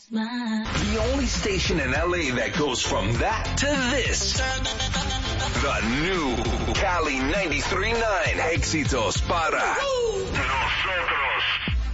smile. The only station in LA that goes from that to this. The new Cali 93.9. Éxitos para nosotros.